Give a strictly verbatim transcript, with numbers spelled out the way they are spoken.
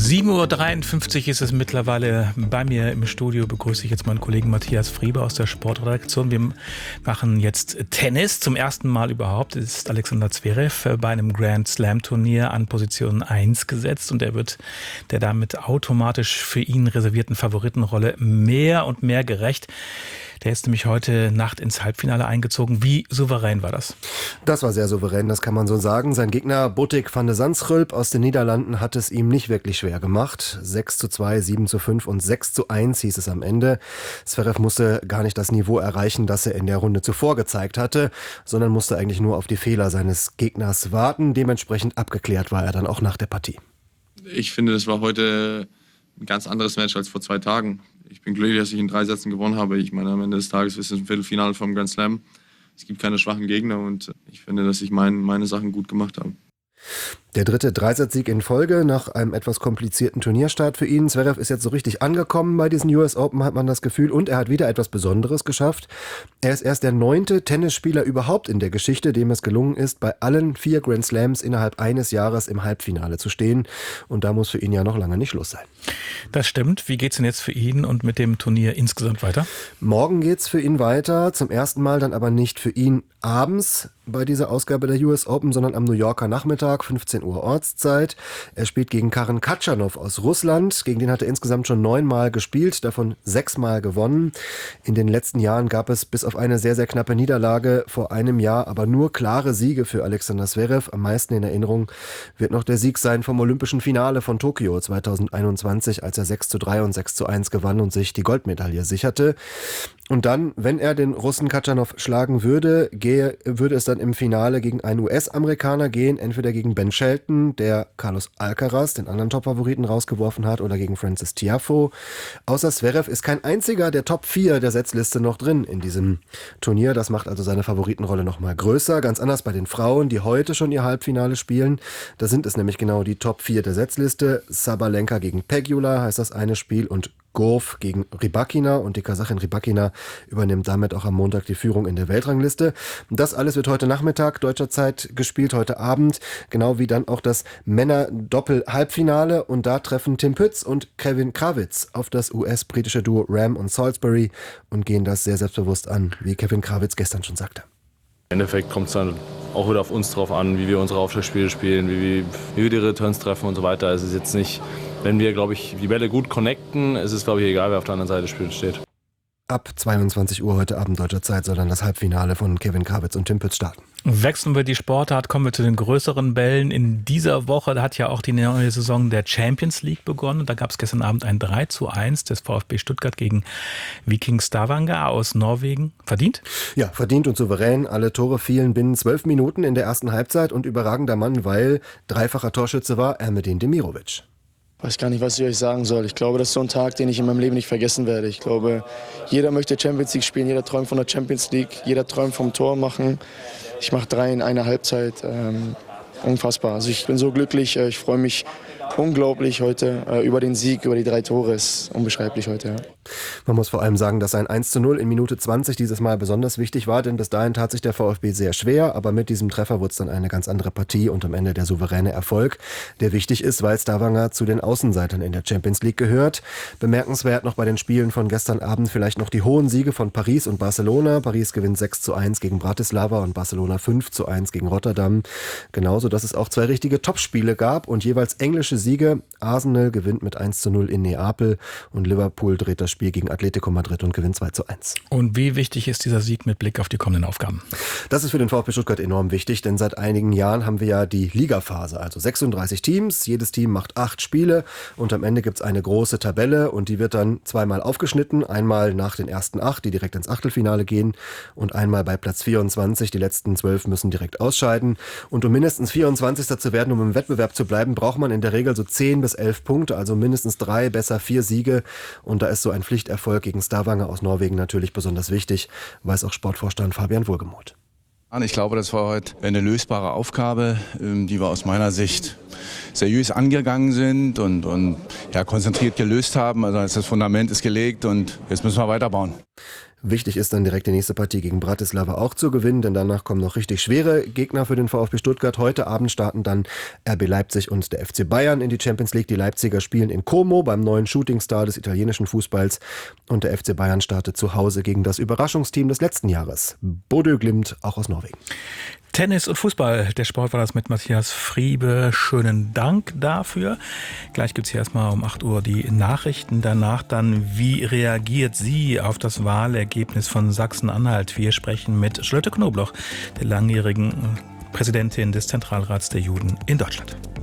sieben Uhr dreiundfünfzig ist es mittlerweile. Bei mir im Studio begrüße ich jetzt meinen Kollegen Matthias Frieber aus der Sportredaktion. Wir machen jetzt Tennis. Zum ersten Mal überhaupt ist Alexander Zverev bei einem Grand Slam Turnier an Position eins gesetzt und er wird der damit automatisch für ihn reservierten Favoritenrolle mehr und mehr gerecht. Der ist nämlich heute Nacht ins Halbfinale eingezogen. Wie souverän war das? Das war sehr souverän, das kann man so sagen. Sein Gegner Botic van de Zandschulp aus den Niederlanden hat es ihm nicht wirklich schwer gemacht. sechs zu zwei, sieben zu fünf und sechs zu eins hieß es am Ende. Zverev musste gar nicht das Niveau erreichen, das er in der Runde zuvor gezeigt hatte, sondern musste eigentlich nur auf die Fehler seines Gegners warten. Dementsprechend abgeklärt war er dann auch nach der Partie. Ich finde, das war heute ein ganz anderes Match als vor zwei Tagen. Ich bin glücklich, dass ich in drei Sätzen gewonnen habe. Ich meine, am Ende des Tages ist es ein Viertelfinale vom Grand Slam. Es gibt keine schwachen Gegner und ich finde, dass ich mein, meine Sachen gut gemacht habe. Der dritte Dreisatzsieg in Folge nach einem etwas komplizierten Turnierstart für ihn. Zverev ist jetzt so richtig angekommen bei diesen U S Open, hat man das Gefühl. Und er hat wieder etwas Besonderes geschafft. Er ist erst der neunte Tennisspieler überhaupt in der Geschichte, dem es gelungen ist, bei allen vier Grand Slams innerhalb eines Jahres im Halbfinale zu stehen. Und da muss für ihn ja noch lange nicht Schluss sein. Das stimmt. Wie geht's denn jetzt für ihn und mit dem Turnier insgesamt weiter? Morgen geht's für ihn weiter. Zum ersten Mal dann aber nicht für ihn abends bei dieser Ausgabe der U S Open, sondern am New Yorker Nachmittag, fünfzehn Uhr Ortszeit. Er spielt gegen Karen Khachanov aus Russland. Gegen den hat er insgesamt schon neunmal gespielt, davon sechsmal gewonnen. In den letzten Jahren gab es bis auf eine sehr, sehr knappe Niederlage vor einem Jahr aber nur klare Siege für Alexander Zverev. Am meisten in Erinnerung wird noch der Sieg sein vom Olympischen Finale von Tokio zweitausendeinundzwanzig, als er sechs zu drei und sechs zu eins gewann und sich die Goldmedaille sicherte. Und dann, wenn er den Russen Khachanov schlagen würde, gehe, würde es dann im Finale gegen einen U S-Amerikaner gehen, entweder gegen Ben Shelton, der Carlos Alcaraz, den anderen Top-Favoriten, rausgeworfen hat, oder gegen Frances Tiafoe. Außer Zverev ist kein einziger der Top vier der Setzliste noch drin in diesem Turnier. Das macht also seine Favoritenrolle noch mal größer. Ganz anders bei den Frauen, die heute schon ihr Halbfinale spielen. Da sind es nämlich genau die Top vier der Setzliste. Sabalenka gegen Pegula heißt das eine Spiel und Gauff gegen Rybakina und die Kasachin Rybakina übernimmt damit auch am Montag die Führung in der Weltrangliste. Das alles wird heute Nachmittag deutscher Zeit gespielt, heute Abend, genau wie dann auch das Männer-Doppel-Halbfinale und da treffen Tim Pütz und Kevin Krawitz auf das U S-britische Duo Ram und Salisbury und gehen das sehr selbstbewusst an, wie Kevin Krawitz gestern schon sagte. Im Endeffekt kommt es dann auch wieder auf uns drauf an, wie wir unsere Aufschlagspiele spielen, wie, wie, wie wir die Returns treffen und so weiter. Es ist jetzt nicht, wenn wir, glaube ich, die Bälle gut connecten, es ist, glaube ich, egal, wer auf der anderen Seite des Spiels steht. Ab zweiundzwanzig Uhr heute Abend deutscher Zeit soll dann das Halbfinale von Kevin Krawitz und Tim Pütz starten. Wechseln wir die Sportart, kommen wir zu den größeren Bällen. In dieser Woche hat ja auch die neue Saison der Champions League begonnen. Da gab es gestern Abend ein drei zu eins des VfB Stuttgart gegen Viking Stavanger aus Norwegen. Verdient? Ja, verdient und souverän. Alle Tore fielen binnen zwölf Minuten in der ersten Halbzeit und überragender Mann, weil dreifacher Torschütze war Ermedin Demirovic. Ich weiß gar nicht, was ich euch sagen soll. Ich glaube, das ist so ein Tag, den ich in meinem Leben nicht vergessen werde. Ich glaube, jeder möchte Champions League spielen, jeder träumt von der Champions League, jeder träumt vom Tor machen. Ich mache drei in einer Halbzeit. Ähm, unfassbar. Also ich bin so glücklich, ich freue mich unglaublich heute äh, über den Sieg, über die drei Tore. Ist unbeschreiblich heute. Ja. Man muss vor allem sagen, dass ein eins zu null in Minute zwanzig dieses Mal besonders wichtig war, denn bis dahin tat sich der VfB sehr schwer, aber mit diesem Treffer wurde es dann eine ganz andere Partie und am Ende der souveräne Erfolg, der wichtig ist, weil Stavanger zu den Außenseitern in der Champions League gehört. Bemerkenswert noch bei den Spielen von gestern Abend vielleicht noch die hohen Siege von Paris und Barcelona. Paris gewinnt sechs zu eins gegen Bratislava und Barcelona fünf zu eins gegen Rotterdam. Genauso, dass es auch zwei richtige Topspiele gab und jeweils englische Siege. Arsenal gewinnt mit eins zu null in Neapel und Liverpool dreht das Spiel gegen Atletico Madrid und gewinnt zwei zu eins. Und wie wichtig ist dieser Sieg mit Blick auf die kommenden Aufgaben? Das ist für den VfB Stuttgart enorm wichtig, denn seit einigen Jahren haben wir ja die Ligaphase, also sechsunddreißig Teams, jedes Team macht acht Spiele und am Ende gibt es eine große Tabelle und die wird dann zweimal aufgeschnitten, einmal nach den ersten acht, die direkt ins Achtelfinale gehen und einmal bei Platz vierundzwanzig, die letzten zwölf müssen direkt ausscheiden und um mindestens vierundzwanzigster zu werden, um im Wettbewerb zu bleiben, braucht man in der Regel so zehn bis elf Punkte, also mindestens drei, besser vier Siege und da ist so ein Pflichterfolg gegen Stavanger aus Norwegen natürlich besonders wichtig, weiß auch Sportvorstand Fabian Wohlgemuth. Ich glaube, das war heute eine lösbare Aufgabe, die wir aus meiner Sicht seriös angegangen sind und, und ja, konzentriert gelöst haben. Also das Fundament ist gelegt und jetzt müssen wir weiterbauen. Wichtig ist dann direkt die nächste Partie gegen Bratislava auch zu gewinnen, denn danach kommen noch richtig schwere Gegner für den VfB Stuttgart. Heute Abend starten dann R B Leipzig und der F C Bayern in die Champions League. Die Leipziger spielen in Como beim neuen Shootingstar des italienischen Fußballs und der F C Bayern startet zu Hause gegen das Überraschungsteam des letzten Jahres, Bodø Glimt, auch aus Norwegen. Tennis und Fußball, der Sport war das mit Matthias Friebe. Schönen Dank dafür. Gleich gibt es hier erstmal um acht Uhr die Nachrichten. Danach dann, wie reagiert sie auf das Wahlergebnis von Sachsen-Anhalt? Wir sprechen mit Charlotte Knobloch, der langjährigen Präsidentin des Zentralrats der Juden in Deutschland.